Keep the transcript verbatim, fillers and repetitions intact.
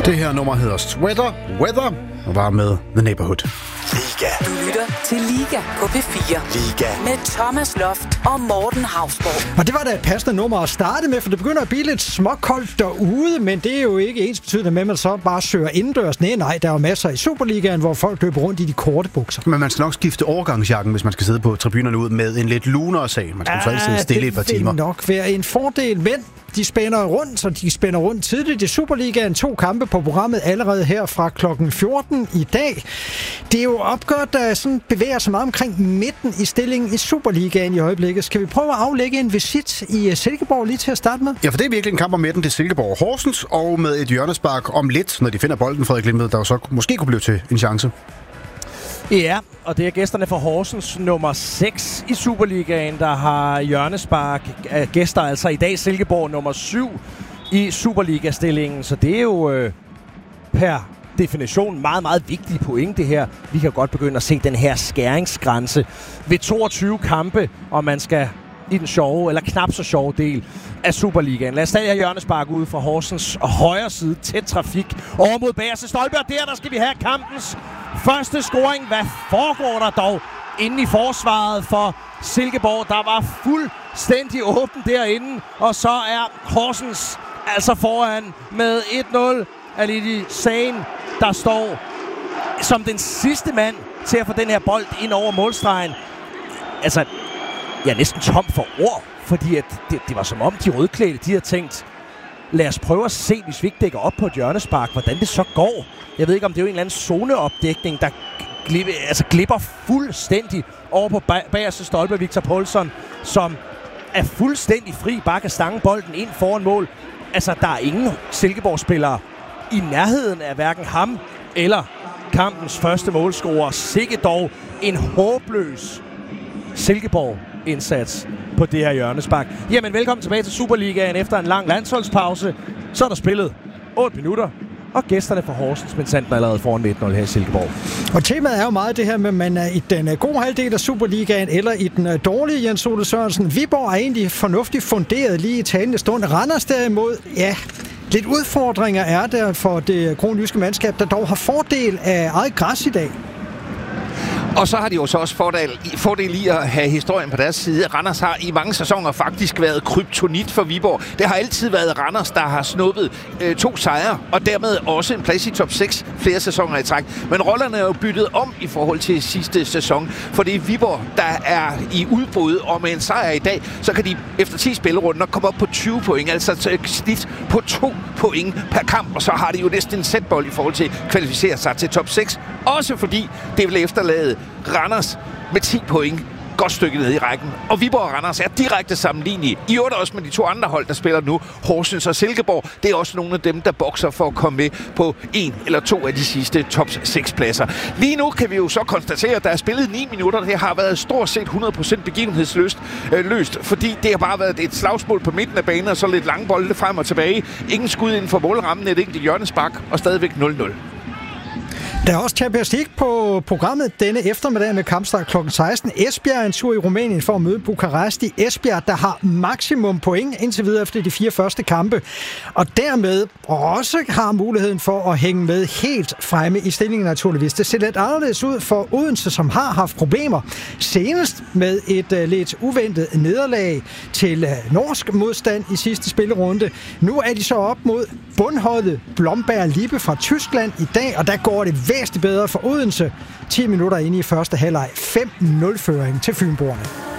Det her nummer hedder Sweater Weather og var med The Neighborhood. Liga. Du lytter til Liga på P fire. Liga. Med Thomas Loft og Morten Hausborg. Og det var da et passende nummer at starte med, for det begynder at blive lidt småkoldt derude, men det er jo ikke ens betydende med, at man så bare søger indendørs. Nej, nej, der er jo masser i Superligaen, hvor folk løber rundt i de korte bukser. Men man skal nok skifte overgangsjakken, hvis man skal sidde på tribunerne ud med en lidt lunere sag. Man skal så altid sidde stille et par timer. Det vil nok være en fordel, men de spænder rundt, så de spænder rundt tidligt i Superligaen. To kampe på programmet allerede her fra klokken fjorten i dag. Det er jo opgørt, der sådan bevæger sig meget omkring midten i stillingen i Superligaen i øjeblikket. Skal vi prøve at aflægge en visit i Silkeborg lige til at starte med? Ja, for det er virkelig en kamp om midten til Silkeborg Horsens, og med et hjørnespark om lidt, når de finder bolden, Frederik Lindved, der jo så måske kunne blive til en chance. Ja, og det er gæsterne fra Horsens nummer seks i Superligaen, der har hjørnespark. Gæster altså i dag Silkeborg nummer syv i Superliga-stillingen. Så det er jo øh, per definition meget, meget vigtige point, det her. Vi kan godt begynde at se den her skæringsgrænse ved toogtyve kampe, og man skal i den sjove, eller knap så sjove del af Superligaen. Lad os stadig have hjørnespark ude fra Horsens og højre side. Tæt trafik over mod bagerste stolpe, og der, der skal vi have kampens første scoring. Hvad foregår der dog inde i forsvaret for Silkeborg? Der var fuldstændig åben derinde, og så er Horsens altså foran med et nul. Alidi Sagen, der står som den sidste mand til at få den her bold ind over målstregen. Altså, jeg er næsten tom for ord, fordi at det, det var som om de rødklædte, de havde tænkt, lad os prøve at se, hvis vi ikke dækker op på et hjørnespark, hvordan det så går. Jeg ved ikke, om det er jo en eller anden zoneopdækning, der glipper, altså glipper fuldstændig over på bagerste stolpe. Victor Poulsen, som er fuldstændig fri, bare kan stange bolden ind foran mål. Altså, der er ingen Silkeborg-spillere i nærheden af hverken ham eller kampens første målscorer. Sikke dog en håbløs Silkeborg-indsats på det her hjørnespark. Jamen, velkommen tilbage til Superligaen efter en lang landsholdspause. Så er der spillet otte minutter, og gæsterne fra Horsens, men Sanden allerede foran et nul her i Silkeborg. Og temaet er jo meget det her med, at man er i den gode halvdel af Superligaen, eller i den dårlige, Jens Ole Sørensen. Viborg er egentlig fornuftigt funderet lige i talende stund. Randers derimod, ja, lidt udfordringer er der for det kronjyske mandskab, der dog har fordel af eget græs i dag. Og så har de jo så også fordel, fordel i at have historien på deres side. Randers har i mange sæsoner faktisk været kryptonit for Viborg. Det har altid været Randers, der har snuppet øh, to sejre, og dermed også en plads i top seks flere sæsoner i træk. Men rollerne er jo byttet om i forhold til sidste sæson, for det er Viborg, der er i udbrud, og med en sejr i dag, så kan de efter ti spillerunder komme op på tyve point, altså et snit på to point per kamp, og så har de jo næsten en sætbold i forhold til at kvalificere sig til top seks. Også fordi det vil efterlade Randers med ti point, godt stykke ned i rækken. Og Viborg og Randers er direkte sammenlignelige. I øvrigt også med de to andre hold, der spiller nu, Horsens og Silkeborg. Det er også nogle af dem, der bokser for at komme med på en eller to af de sidste top seks pladser. Lige nu kan vi jo så konstatere, at der er spillet ni minutter. Det har været stort set hundrede procent begivenhedsløst, øh, løst, fordi det har bare været et slagsmål på midten af banen, og så lidt lange bolde frem og tilbage. Ingen skud inden for målrammen, et enkelt hjørnespark, og stadigvæk nul nul. Der er også Champions League på programmet denne eftermiddag med kampstart klokken seksten. Esbjerg er en tur i Rumænien for at møde Bukaresti. Esbjerg, der har maksimum point indtil videre efter de fire første kampe, og dermed også har muligheden for at hænge med helt fremme i stillingen naturligvis. Det ser lidt anderledes ud for Odense, som har haft problemer. Senest med et uh, lidt uventet nederlag til uh, norsk modstand i sidste spillerunde. Nu er de så op mod bundholdet Blomberg Lippe fra Tyskland i dag, og der går det væsentligt bedre for Odense. ti minutter inde i første halvleg. fem nul føring til Fynboerne.